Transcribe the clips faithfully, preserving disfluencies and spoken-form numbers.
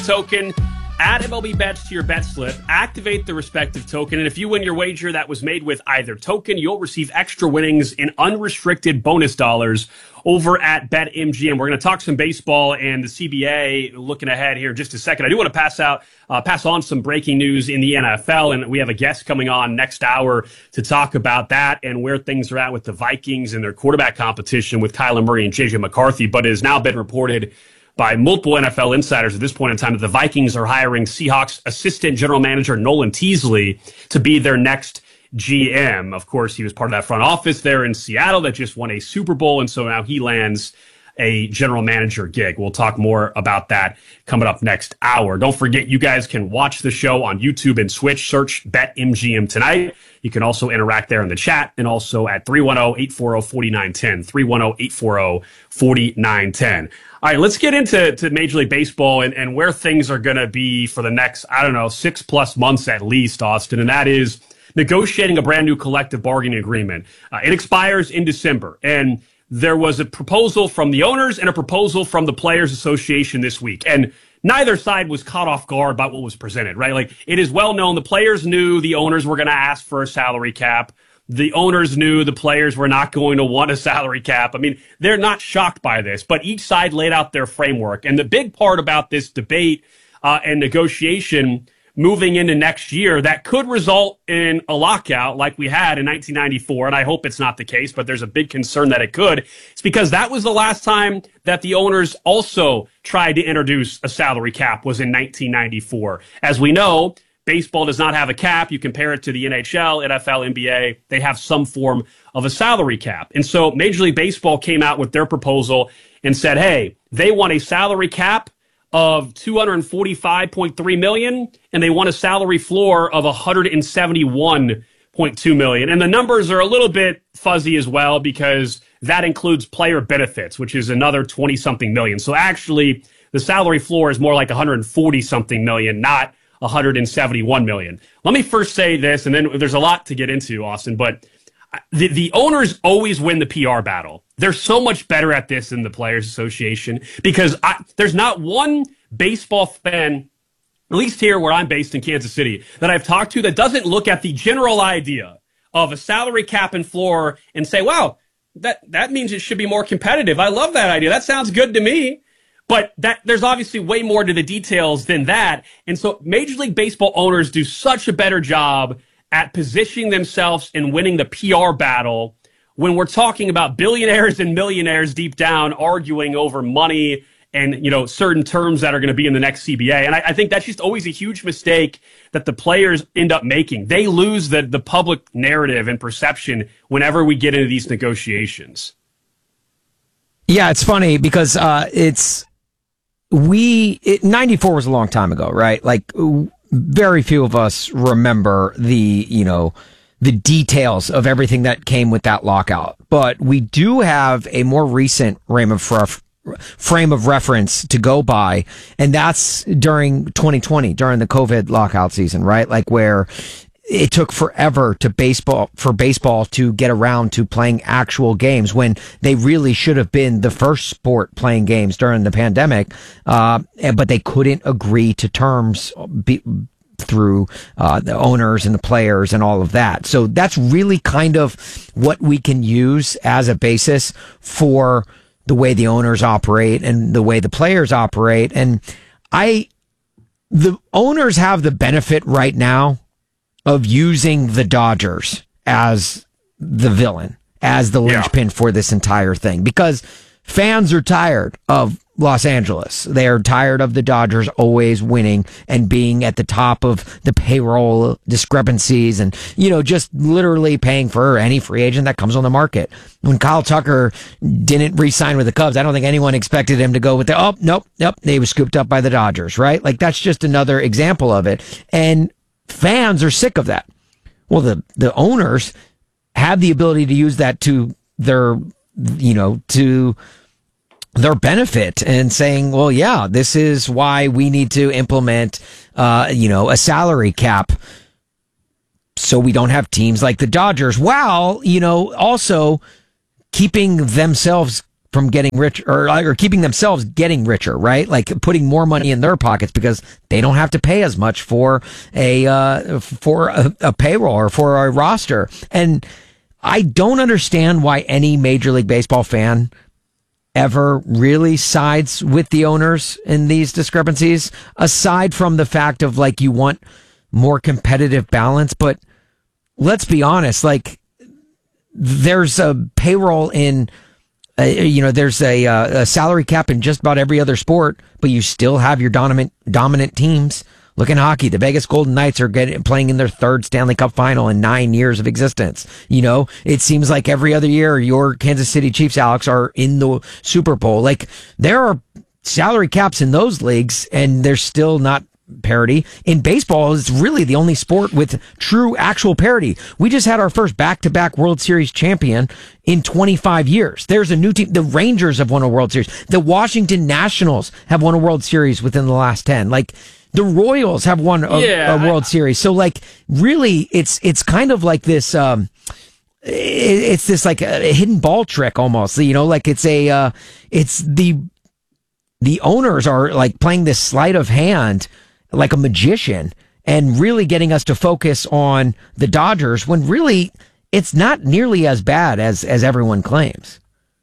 token. Add M L B Bets to your bet slip, activate the respective token, and if you win your wager that was made with either token, you'll receive extra winnings in unrestricted bonus dollars over at BetMGM. We're going to talk some baseball and the C B A looking ahead here in just a second. I do want to pass out, uh, pass on some breaking news in the N F L, and we have a guest coming on next hour to talk about that and where things are at with the Vikings and their quarterback competition with Kyler Murray and J J McCarthy. But it has now been reported by multiple N F L insiders at this point in time that the Vikings are hiring Seahawks assistant general manager Nolan Teasley to be their next G M. Of course, he was part of that front office there in Seattle that just won a Super Bowl, and so now he lands a general manager gig. We'll talk more about that coming up next hour. Don't forget, you guys can watch the show on YouTube and Switch. Search BetMGM tonight. You can also interact there in the chat and also at three one zero, eight four zero, four nine one zero, three one zero, eight four zero, four nine one zero. All right, let's get into to Major League Baseball and, and where things are going to be for the next, I don't know, six plus months at least, Austin, and that is negotiating a brand new collective bargaining agreement. Uh, it expires in December, and there was a proposal from the owners and a proposal from the Players Association this week, and neither side was caught off guard by what was presented, right? Like, it is well known the players knew the owners were going to ask for a salary cap. The owners knew the players were not going to want a salary cap. I mean, they're not shocked by this, but each side laid out their framework. And the big part about this debate uh, and negotiation moving into next year that could result in a lockout like we had in nineteen ninety-four, and I hope it's not the case, but there's a big concern that it could. It's because that was the last time that the owners also tried to introduce a salary cap was in nineteen ninety-four. As we know, baseball does not have a cap. You compare it to the N H L, N F L, N B A, they have some form of a salary cap. And so Major League Baseball came out with their proposal and said, hey, they want a salary cap of two hundred forty-five point three million dollars, and they want a salary floor of one hundred seventy-one point two million dollars. And the numbers are a little bit fuzzy as well because that includes player benefits, which is another twenty-something million. So actually, the salary floor is more like one hundred forty-something million, not one hundred seventy-one million. Let me first say this, and then there's a lot to get into, Austin, but the, the owners always win the P R battle. They're so much better at this than the Players Association because I, there's not one baseball fan, at least here where I'm based in Kansas City, that I've talked to that doesn't look at the general idea of a salary cap and floor and say, wow, that, that means it should be more competitive. I love that idea. That sounds good to me. But that there's obviously way more to the details than that. And so Major League Baseball owners do such a better job at positioning themselves and winning the P R battle when we're talking about billionaires and millionaires deep down arguing over money and, you know, certain terms that are going to be in the next C B A. And I, I think that's just always a huge mistake that the players end up making. They lose the, the public narrative and perception whenever we get into these negotiations. Yeah, it's funny because uh, it's, We, it, ninety-four was a long time ago, right? Like, very few of us remember the, you know, the details of everything that came with that lockout. But we do have a more recent frame of, ref, frame of reference to go by, and that's during twenty twenty, during the COVID lockout season, right? Like, where it took forever to baseball for baseball to get around to playing actual games when they really should have been the first sport playing games during the pandemic. Uh, but they couldn't agree to terms be, through uh, the owners and the players and all of that. So that's really kind of what we can use as a basis for the way the owners operate and the way the players operate. And I, the owners have the benefit right now of using the Dodgers as the villain, as the linchpin yeah. for this entire thing, because fans are tired of Los Angeles. They are tired of the Dodgers always winning and being at the top of the payroll discrepancies and, you know, just literally paying for any free agent that comes on the market. When Kyle Tucker didn't re-sign with the Cubs, I don't think anyone expected him to go with the, oh, nope, nope, they were scooped up by the Dodgers, right? Like, that's just another example of it. And fans are sick of that. Well, the, the owners have the ability to use that to their, you know, to their benefit and saying, well, yeah, this is why we need to implement, uh, you know, a salary cap so we don't have teams like the Dodgers, while, you know, also keeping themselves from getting rich or, or keeping themselves getting richer, right? Like putting more money in their pockets because they don't have to pay as much for a, uh, for a, a payroll or for a roster. And I don't understand why any Major League Baseball fan ever really sides with the owners in these discrepancies, aside from the fact of like you want more competitive balance. But let's be honest, like there's a payroll in, uh, you know, there's a, uh, a salary cap in just about every other sport, but you still have your dominant dominant teams. Look in hockey, the Vegas Golden Knights are getting, playing in their third Stanley Cup final in nine years of existence. You know, it seems like every other year your Kansas City Chiefs, Alex, are in the Super Bowl. Like there are salary caps in those leagues, and there's still not parity. In baseball, it's really the only sport with true actual parity. We just had our first back-to-back World Series champion in twenty-five years. There's a new team. The Rangers have won a World Series. The Washington Nationals have won a World Series within the last ten. Like, the Royals have won a, yeah, a World I, Series. So like really it's, it's kind of like this, um, it, it's this like a hidden ball trick almost, you know, like it's a, uh, it's the, the owners are like playing this sleight of hand like a magician and really getting us to focus on the Dodgers when really it's not nearly as bad as, as everyone claims.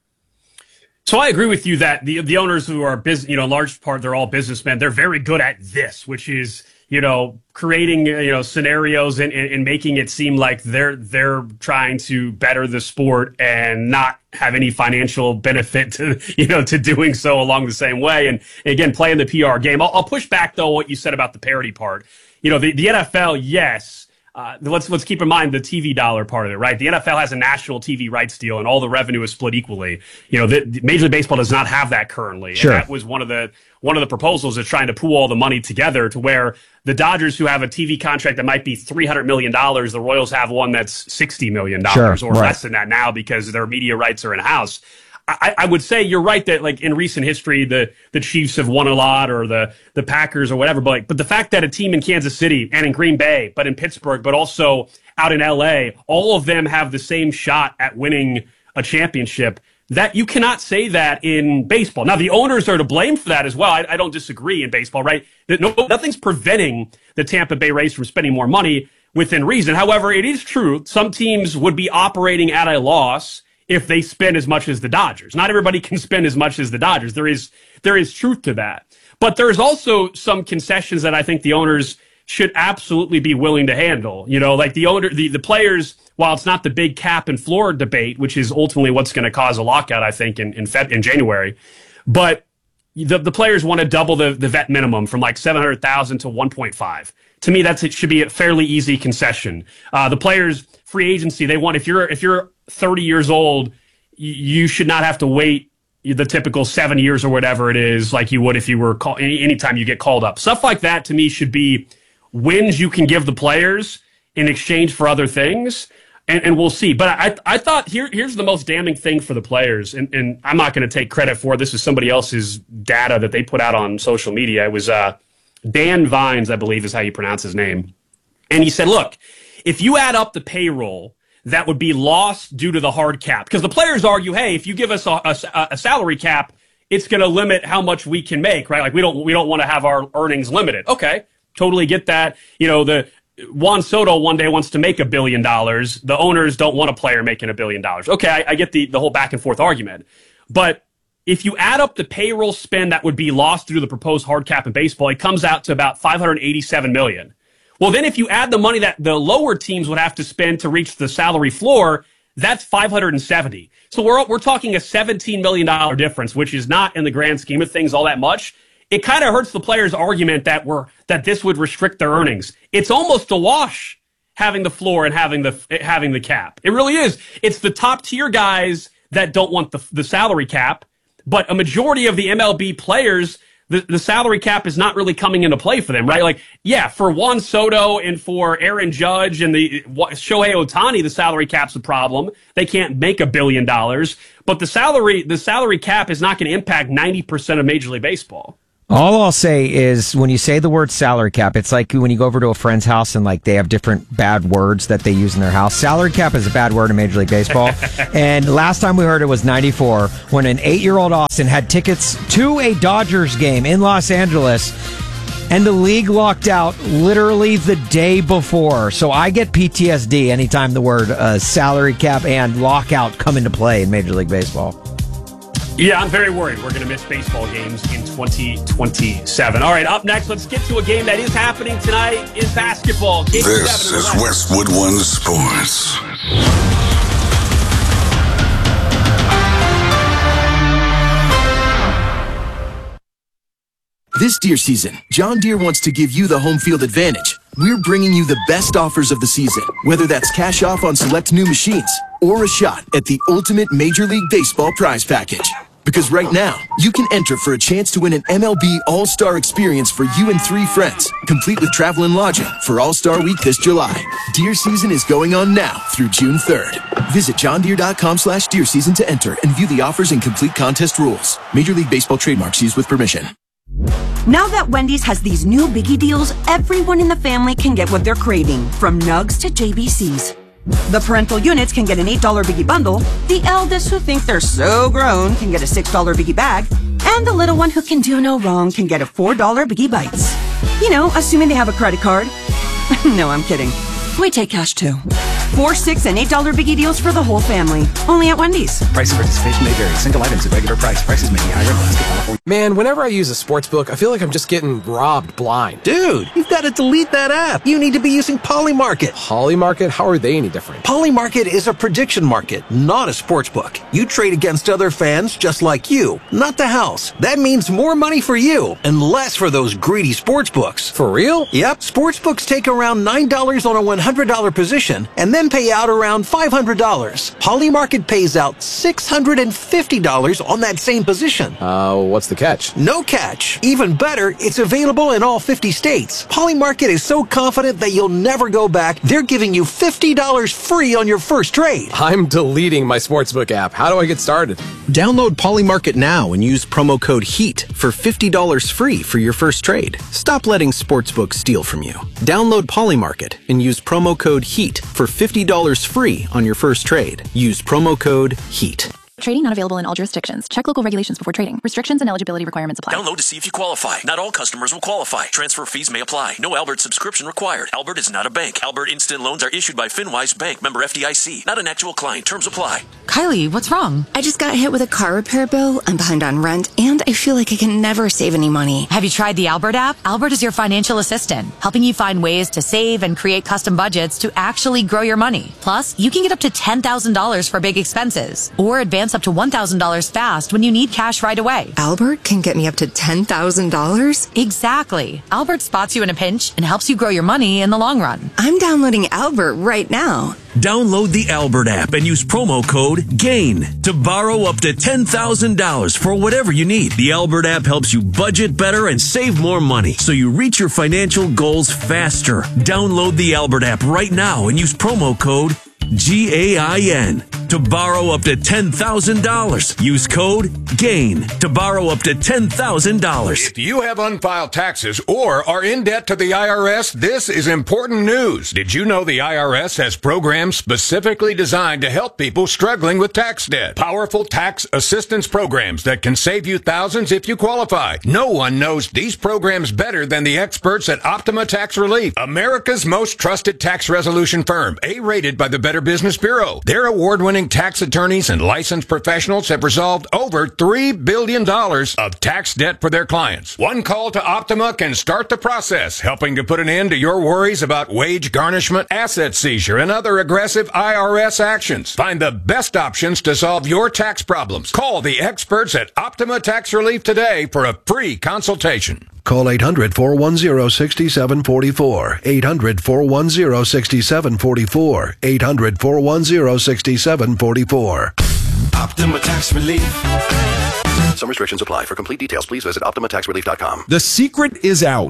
So I agree with you that the the owners who are business, you know, in large part, they're all businessmen. They're very good at this, which is, you know, creating, you know, scenarios and, and, and making it seem like they're they're trying to better the sport and not have any financial benefit to, you know, to doing so along the same way. And again, playing the P R game. I'll, I'll push back, though, what you said about the parity part. You know, the, the N F L, yes. Uh, let's let's keep in mind the T V dollar part of it, right? The N F L has a national T V rights deal, and all the revenue is split equally. You know, the, the Major League Baseball does not have that currently. Sure. And that was one of the one of the proposals is trying to pool all the money together to where the Dodgers, who have a T V contract that might be three hundred million dollars, the Royals have one that's sixty million dollars sure, or right. less than that now because their media rights are in house. I, I would say you're right that like in recent history, the, the Chiefs have won a lot or the, the Packers or whatever. But like, but the fact that a team in Kansas City and in Green Bay, but in Pittsburgh, but also out in L A, all of them have the same shot at winning a championship. That you cannot say that in baseball. Now, the owners are to blame for that as well. I, I don't disagree in baseball, right? No, nothing's preventing the Tampa Bay Rays from spending more money within reason. However, it is true. Some teams would be operating at a loss if they spend as much as the Dodgers. Not everybody can spend as much as the Dodgers. There is there is truth to that. But there's also some concessions that I think the owners should absolutely be willing to handle. You know, like the owner, the, the players, while it's not the big cap and floor debate, which is ultimately what's going to cause a lockout, I think, in in, Feb, in January, but the, the players want to double the, the vet minimum from like seven hundred thousand to one point five. To me, that's it should be a fairly easy concession. Uh, the players' free agency, they want, if you're if you're thirty years old, you should not have to wait the typical seven years or whatever it is, like you would if you were call, any anytime you get called up. Stuff like that to me should be wins you can give the players in exchange for other things, and, and we'll see. But I I thought here here's the most damning thing for the players, and, and I'm not going to take credit for it. This is somebody else's data that they put out on social media. It was uh, Dan Vines, I believe is how you pronounce his name, and he said, look, if you add up the payroll that would be lost due to the hard cap. Because the players argue, hey, if you give us a, a, a salary cap, it's going to limit how much we can make, right? Like we don't we don't want to have our earnings limited. Okay, totally get that. You know, the Juan Soto one day wants to make a billion dollars. The owners don't want a player making a billion dollars. Okay, I, I get the, the whole back and forth argument. But if you add up the payroll spend that would be lost due to the proposed hard cap in baseball, it comes out to about five hundred eighty-seven million dollars. Well, then if you add the money that the lower teams would have to spend to reach the salary floor, that's five hundred seventy. So we're we're talking a seventeen million dollars difference, which is not in the grand scheme of things all that much. It kind of hurts the players' argument that we're that this would restrict their earnings. It's almost a wash having the floor and having the having the cap. It really is. It's the top tier guys that don't want the the salary cap, but a majority of the M L B players, The, the salary cap is not really coming into play for them, right? Like, yeah, for Juan Soto and for Aaron Judge and the Shohei Ohtani, the salary cap's a problem. They can't make a billion dollars, but the salary the salary cap is not going to impact ninety percent of Major League Baseball. All I'll say is when you say the word salary cap, it's like when you go over to a friend's house and like they have different bad words that they use in their house. Salary cap is a bad word in Major League Baseball. And last time we heard it was ninety-four when an eight-year-old Austin had tickets to a Dodgers game in Los Angeles and the league locked out literally the day before. So I get P T S D anytime the word uh, salary cap and lockout come into play in Major League Baseball. Yeah, I'm very worried we're going to miss baseball games in twenty twenty-seven. All right, up next, let's get to a game that is happening tonight in basketball. Game this is Westwood One Sports. This Deere season, John Deere wants to give you the home field advantage. We're bringing you the best offers of the season, whether that's cash off on select new machines or a shot at the ultimate Major League Baseball prize package. Because right now, you can enter for a chance to win an M L B All-Star experience for you and three friends, complete with travel and lodging for All-Star Week this July. Deer season is going on now through June third. Visit johndeere.com slash deer season to enter and view the offers and complete contest rules. Major League Baseball trademarks used with permission. Now that Wendy's has these new biggie deals, everyone in the family can get what they're craving, from nugs to J B Cs. The parental units can get an eight dollar biggie bundle, the eldest who think they're so grown can get a six dollar biggie bag, and the little one who can do no wrong can get a four dollar biggie bites. You know, assuming they have a credit card. No, I'm kidding. We take cash too. Four, six, and eight dollar biggie deals for the whole family. Only at Wendy's. Price of participation may vary. Single items at regular price. Prices may be higher in Alaska, California. Man, whenever I use a sports book, I feel like I'm just getting robbed blind. Dude, you've got to delete that app. You need to be using Polymarket. Polymarket? How are they any different? Polymarket is a prediction market, not a sports book. You trade against other fans just like you, not the house. That means more money for you and less for those greedy sports books. For real? Yep. Sports books take around nine dollars on a one hundred dollar position and then pay out around five hundred dollars. Polymarket pays out six hundred fifty dollars on that same position. Uh, what's the catch? No catch. Even better, it's available in all fifty states. Polymarket is so confident that you'll never go back, they're giving you fifty dollars free on your first trade. I'm deleting my sportsbook app. How do I get started? Download Polymarket now and use promo code HEAT for fifty dollars free for your first trade. Stop letting sportsbooks steal from you. Download Polymarket and use promo code HEAT for fifty dollars free on your first trade. Use promo code HEAT. Trading not available in all jurisdictions. Check local regulations before trading. Restrictions and eligibility requirements apply. Download to see if you qualify. Not all customers will qualify. Transfer fees may apply. No Albert subscription required. Albert is not a bank. Albert Instant Loans are issued by FinWise Bank, member F D I C. Not an actual client. Terms apply. Kylie, what's wrong? I just got hit with a car repair bill. I'm behind on rent, and I feel like I can never save any money. Have you tried the Albert app? Albert is your financial assistant, helping you find ways to save and create custom budgets to actually grow your money. Plus, you can get up to ten thousand dollars for big expenses, or advance up to one thousand dollars fast when you need cash right away. Albert can get me up to ten thousand dollars? Exactly. Albert spots you in a pinch and helps you grow your money in the long run. I'm downloading Albert right now. Download the Albert app and use promo code GAIN to borrow up to ten thousand dollars for whatever you need. The Albert app helps you budget better and save more money so you reach your financial goals faster. Download the Albert app right now and use promo code G A I N to borrow up to ten thousand dollars. Use code GAIN to borrow up to ten thousand dollars. If you have unfiled taxes or are in debt to the I R S, this is important news. Did you know the I R S has programs specifically designed to help people struggling with tax debt? Powerful tax assistance programs that can save you thousands if you qualify. No one knows these programs better than the experts at Optima Tax Relief, America's most trusted tax resolution firm, A-rated by the Better Business Bureau. Their award-winning tax attorneys and licensed professionals have resolved over three billion dollars of tax debt for their clients. One call to Optima can start the process, helping to put an end to your worries about wage garnishment, asset seizure, and other aggressive I R S actions. Find the best options to solve your tax problems. Call the experts at Optima Tax Relief today for a free consultation. Call eight hundred, four one zero, six seven four four. eight hundred, four one zero, six seven four four. eight hundred, four one zero, six seven four four. Optima Tax Relief. Some restrictions apply. For complete details, please visit Optima Tax Relief dot com. The secret is out.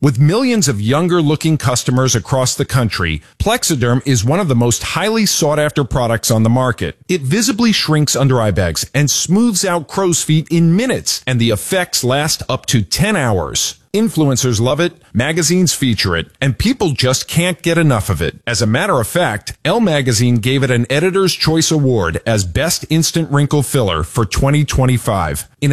With millions of younger-looking customers across the country, Plexiderm is one of the most highly sought-after products on the market. It visibly shrinks under eye bags and smooths out crow's feet in minutes, and the effects last up to ten hours. Influencers love it, magazines feature it, and people just can't get enough of it. As a matter of fact, Elle Magazine gave it an Editor's Choice Award as Best Instant Wrinkle Filler for twenty twenty-five. In